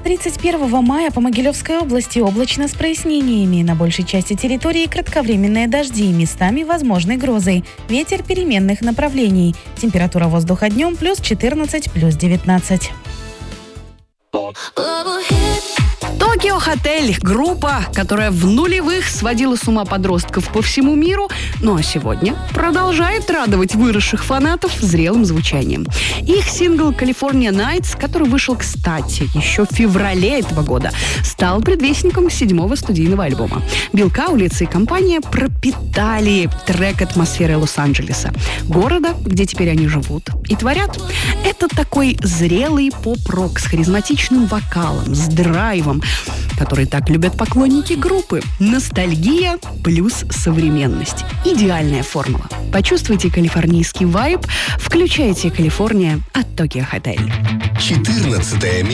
31 мая по Могилевской области облачно с прояснениями. На большей части территории кратковременные дожди, местами возможны грозы. Ветер переменных направлений. Температура воздуха днем плюс 14, плюс 19. Токио Хотель – группа, которая в нулевых сводила с ума подростков по всему миру, ну а сегодня продолжает радовать выросших фанатов зрелым звучанием. Их сингл «California Nights», который вышел, кстати, еще в феврале этого года, стал предвестником 7-го студийного альбома. Билл Каулиц и компания пропитали трек атмосферой Лос-Анджелеса, города, где теперь они живут и творят. Это такой зрелый поп-рок с харизматичным вокалом, с драйвом, который так любят поклонники группы. Ностальгия плюс современность. Идеальная формула. Почувствуйте калифорнийский вайб, включайте «Калифорния» от Tokyo Hotel. 14 место.